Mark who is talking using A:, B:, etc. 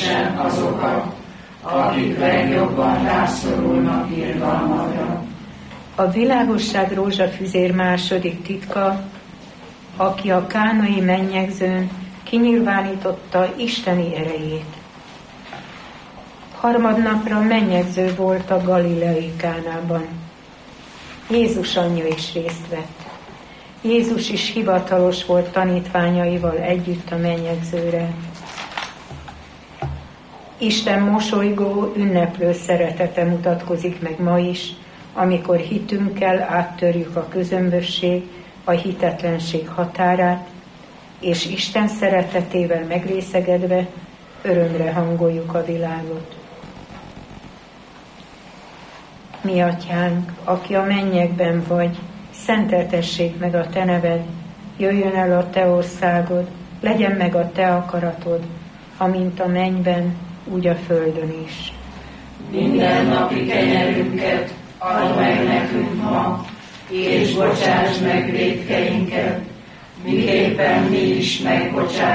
A: különösen azokat, akik legjobban rászorulnak irgalmadra.
B: A világosság rózsafüzér második titka, aki a kánai mennyegzőn kinyilvánította isteni erejét. Harmadnapra mennyegző volt a galileai Kánában. Jézus anyja is részt vett. Jézus is hivatalos volt tanítványaival együtt a mennyegzőre. Isten mosolygó, ünneplő szeretete mutatkozik meg ma is, amikor hitünkkel áttörjük a közömbösség, a hitetlenség határát, és Isten szeretetével megrészegedve örömre hangoljuk a világot. Mi atyánk, aki a mennyekben vagy, szenteltessék meg a te neved, jöjjön el a te országod, legyen meg a te akaratod, amint a mennyben, úgy a földön is.
A: Minden napi kenyerünket add meg nekünk ma, és bocsáss meg vétkeinket, miképpen mi is megbocsátunk